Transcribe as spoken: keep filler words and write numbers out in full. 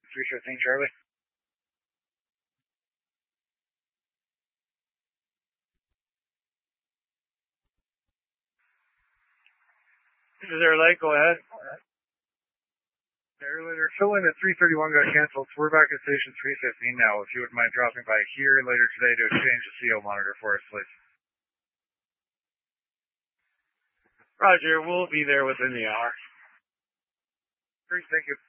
three fifteen Charlie. Is there a light? Go ahead. Airliner, fill in at three thirty-one got canceled, so we're back at station three fifteen now. If you wouldn't mind dropping by here later today to exchange the C O monitor for us, please. Roger, we'll be there within the hour. Great, thank you.